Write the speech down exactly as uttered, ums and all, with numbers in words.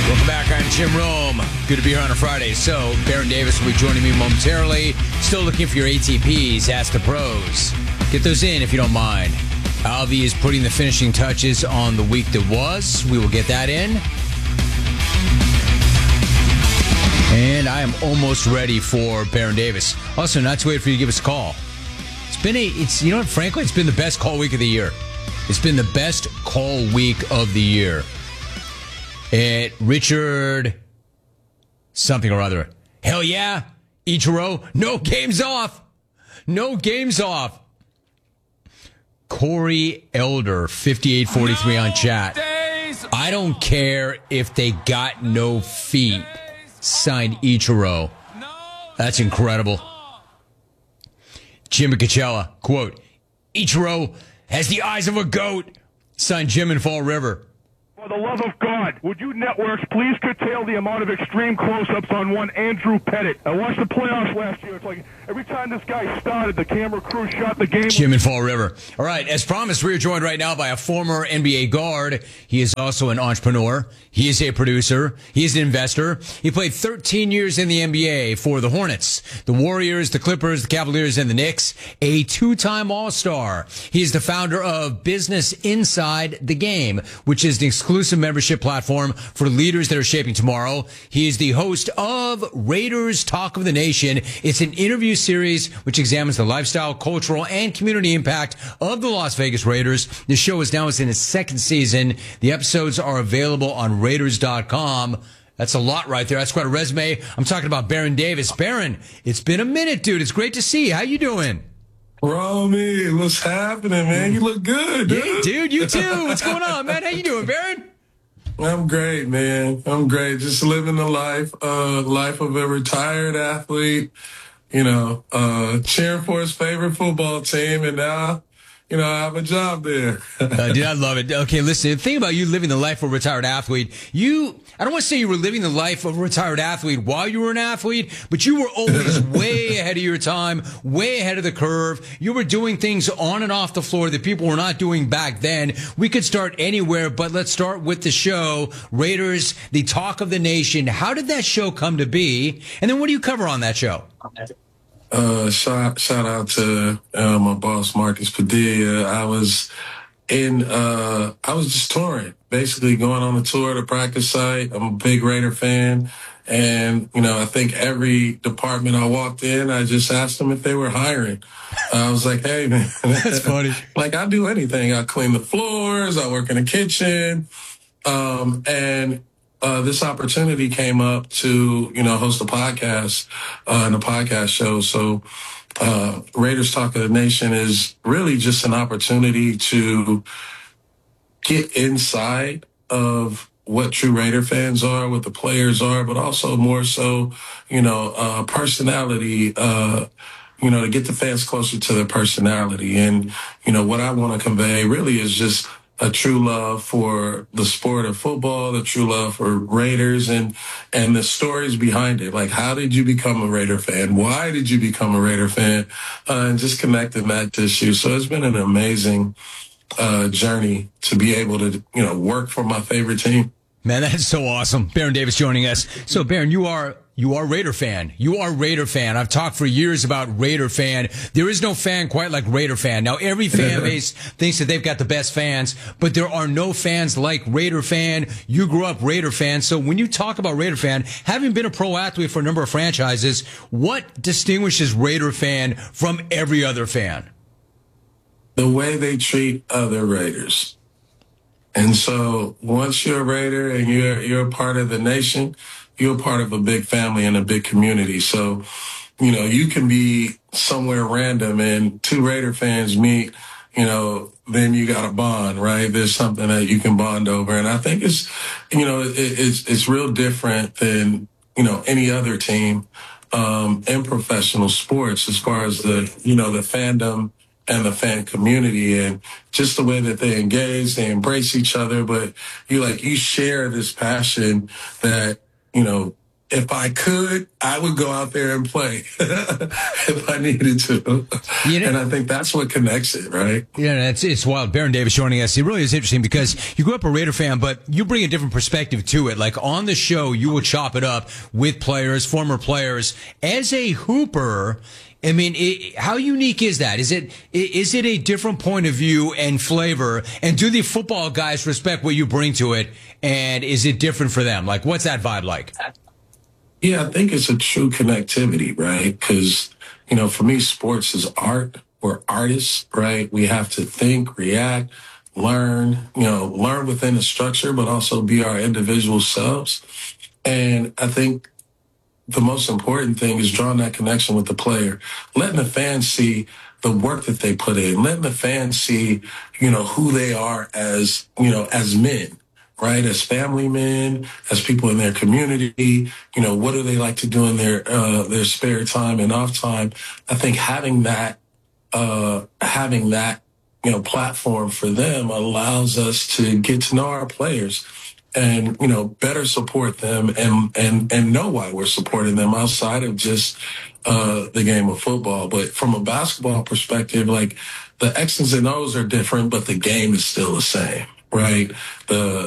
Welcome back. I'm Jim Rome. Good to be here on a Friday. So, Baron Davis will be joining me momentarily. Still looking for your A T Ps. Ask the pros. Get those in if you don't mind. Alvy is putting the finishing touches on the week that was. We will get that in. And I am almost ready for Baron Davis. Also, not to wait for you to give us a call. It's been a, it's, you know what, frankly, it's been the best call week of the year. It's been the best call week of the year. At Richard something or other. Hell yeah. Ichiro. No games off. No games off. Corey Elder, fifty-eight forty-three on chat. I don't care if they got no feet. Signed Ichiro. That's incredible. Jim Coachella, quote, Ichiro has the eyes of a goat. Signed Jim in Fall River. For the love of God, would you networks please curtail the amount of extreme close-ups on one Andrew Pettit? I watched the playoffs last year. It's like every time this guy started, the camera crew shot the game. Jim in Fall River. All right, as promised, we are joined right now by a former N B A guard. He is also an entrepreneur. He is a producer. He is an investor. He played thirteen years in the N B A for the Hornets, the Warriors, the Clippers, the Cavaliers, and the Knicks. A two-time All-Star. He is the founder of Business Inside the Game, which is the exclusive membership platform for leaders that are shaping tomorrow. He is the host of Raiders Talk of the Nation. It's an interview series which examines the lifestyle, cultural, and community impact of the Las Vegas Raiders. The show is now in its second season. The episodes are available on Raiders dot com. That's a lot right there. That's quite a resume. I'm talking about Baron Davis. Baron, it's been a minute, dude. It's great to see you. How you doing? Romy, what's happening, man? You look good, dude. Hey, dude, you too. What's going on, man? How you doing, Baron? I'm great, man. I'm great. Just living the life, uh, life of a retired athlete, you know, uh, cheering for his favorite football team, and now, you know, I have a job there. uh, dude, I love it. Okay, listen, the thing about you living the life of a retired athlete, you, I don't want to say you were living the life of a retired athlete while you were an athlete, but you were always way ahead of your time, way ahead of the curve. You were doing things on and off the floor that people were not doing back then. We could start anywhere, but let's start with the show, Raiders, the Talk of the Nation. How did that show come to be? And then what do you cover on that show? Uh, shout, shout out to uh, my boss, Marcus Padilla. I was in, uh, I was just touring, basically going on a tour to practice site. I'm a big Raider fan. And, you know, I think every department I walked in, I just asked them if they were hiring. I was like, hey, man, that's funny. Like, I do anything. I clean the floors. I work in the kitchen. Um, and, Uh, this opportunity came up to, you know, host a podcast, uh, and a podcast show. So, uh, Raiders Talk of the Nation is really just an opportunity to get inside of what true Raider fans are, what the players are, but also more so, you know, uh, personality, uh, you know, to get the fans closer to their personality. And, you know, what I want to convey really is just a true love for the sport of football, the true love for Raiders, and and the stories behind it. Like, how did you become a Raider fan? Why did you become a Raider fan? Uh, and just connecting that tissue. So it's been an amazing uh, journey to be able to, you know, work for my favorite team. Man, that's so awesome. Baron Davis joining us. So, Baron, you are you are Raider fan. You are Raider fan. I've talked for years about Raider fan. There is no fan quite like Raider fan. Now, every fan base thinks that they've got the best fans, but there are no fans like Raider fan. You grew up Raider fan. So when you talk about Raider fan, having been a pro athlete for a number of franchises, what distinguishes Raider fan from every other fan? The way they treat other Raiders. And so once you're a Raider and you're you're a part of the nation, you're a part of a big family and a big community. So, you know, you can be somewhere random and two Raider fans meet, you know, then you got a bond, right? There's something that you can bond over. And I think it's, you know, it, it's it's real different than, you know, any other team um, in professional sports as far as the, you know, the fandom and the fan community and just the way that they engage, they embrace each other. But you like, you share this passion that, you know, if I could, I would go out there and play if I needed to. You know, and I think that's what connects it, right? Yeah, it's, it's wild. Baron Davis joining us. It really is interesting because you grew up a Raider fan, but you bring a different perspective to it. Like on the show, you will chop it up with players, former players. As a hooper, I mean, it, how unique is that? Is it is it a different point of view and flavor? And do the football guys respect what you bring to it? And is it different for them? Like, what's that vibe like? Yeah, I think it's a true connectivity, right? Because, you know, for me, sports is art. We're artists, right? We have to think, react, learn, you know, learn within the structure, but also be our individual selves. And I think the most important thing is drawing that connection with the player, letting the fans see the work that they put in, letting the fans see, you know, who they are as, you know, as men, right? As family men, as people in their community, you know, what do they like to do in their, uh, their spare time and off time? I think having that, uh, having that, you know, platform for them allows us to get to know our players and, you know, better support them and, and, and know why we're supporting them outside of just, uh, the game of football. But from a basketball perspective, like the X's and O's are different, but the game is still the same, right? The,